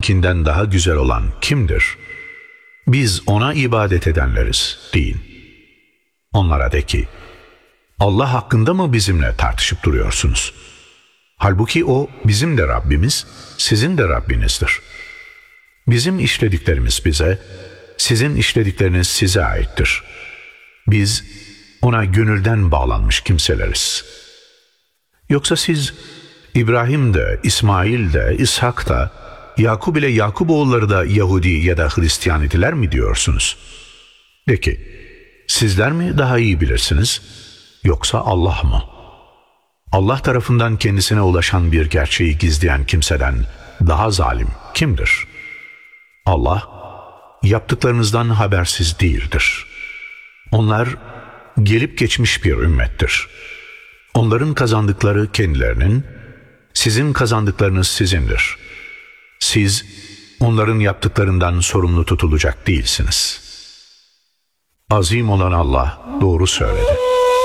Allah'ınkinden daha güzel olan kimdir? Biz ona ibadet edenleriz deyin. Onlara de ki, Allah hakkında mı bizimle tartışıp duruyorsunuz? Halbuki o bizim de Rabbimiz, sizin de Rabbinizdir. Bizim işlediklerimiz bize, sizin işledikleriniz size aittir. Biz ona gönülden bağlanmış kimseleriz. Yoksa siz İbrahim de, İsmail de, İshak da, Yakub ile Yakuboğulları da Yahudi ya da Hristiyan idiler mi diyorsunuz? De ki, sizler mi daha iyi bilirsiniz, yoksa Allah mı? Allah tarafından kendisine ulaşan bir gerçeği gizleyen kimseden daha zalim kimdir? Allah, yaptıklarınızdan habersiz değildir. Onlar gelip geçmiş bir ümmettir. Onların kazandıkları kendilerinin, sizin kazandıklarınız sizindir. Siz onların yaptıklarından sorumlu tutulacak değilsiniz. Azim olan Allah doğru söyledi.